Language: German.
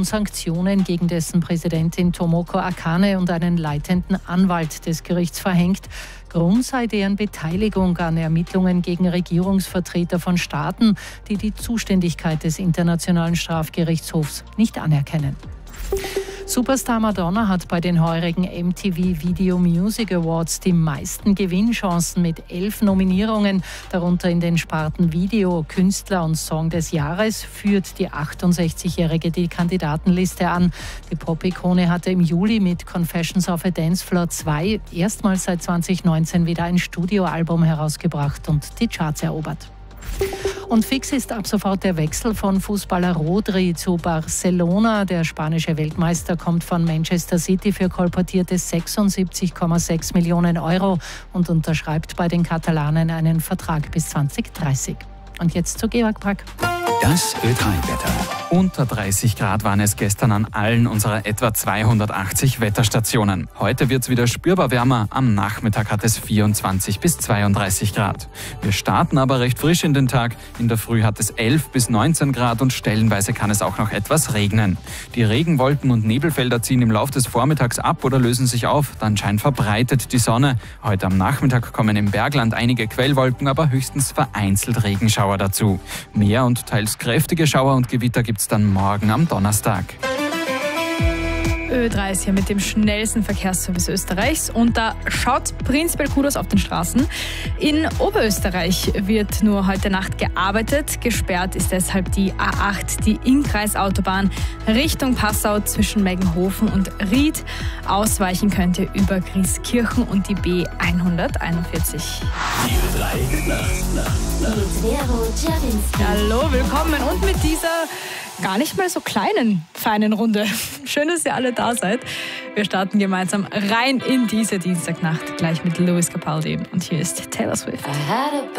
Sanktionen gegen dessen Präsidentin Tomoko Akane und einen leitenden Anwalt des Gerichts verhängt. Grund sei deren Beteiligung an Ermittlungen gegen Regierungsvertreter von Staaten, die die Zuständigkeit des Internationalen Strafgerichtshofs nicht anerkennen. Superstar Madonna hat bei den heurigen MTV Video Music Awards die meisten Gewinnchancen mit 11 Nominierungen, darunter in den Sparten Video, Künstler und Song des Jahres, führt die 68-Jährige die Kandidatenliste an. Die Pop-Ikone hatte im Juli mit Confessions of a Dance Floor 2 erstmals seit 2019 wieder ein Studioalbum herausgebracht und die Charts erobert. Und fix ist ab sofort der Wechsel von Fußballer Rodri zu Barcelona. Der spanische Weltmeister kommt von Manchester City für kolportierte 76,6 Millionen Euro und unterschreibt bei den Katalanen einen Vertrag bis 2030. Und jetzt zu Georg Brack. Das Ö3-Wetter. Unter 30 Grad waren es gestern an allen unserer etwa 280 Wetterstationen. Heute wird es wieder spürbar wärmer. Am Nachmittag hat es 24 bis 32 Grad. Wir starten aber recht frisch in den Tag. In der Früh hat es 11 bis 19 Grad und stellenweise kann es auch noch etwas regnen. Die Regenwolken und Nebelfelder ziehen im Laufe des Vormittags ab oder lösen sich auf. Dann scheint verbreitet die Sonne. Heute am Nachmittag kommen im Bergland einige Quellwolken, aber höchstens vereinzelt Regenschauer dazu. Mehr und teils kräftige Schauer und Gewitter gibt es dann morgen am Donnerstag. Ö3 ist hier mit dem schnellsten Verkehrsservice Österreichs und da schaut prinzipiell gut aus auf den Straßen. In Oberösterreich wird nur heute Nacht gearbeitet. Gesperrt ist deshalb die A8, die Innkreisautobahn Richtung Passau zwischen Meggenhofen und Ried. Ausweichen könnt ihr über Grieskirchen und die B141. Die Ö3 Nacht. Mit Vero Czerwinski. Hallo, willkommen und mit dieser gar nicht mal so kleinen, feinen Runde. Schön, dass ihr alle da seid. Wir starten gemeinsam rein in diese Dienstagnacht, gleich mit Lewis Capaldi. Und hier ist Taylor Swift.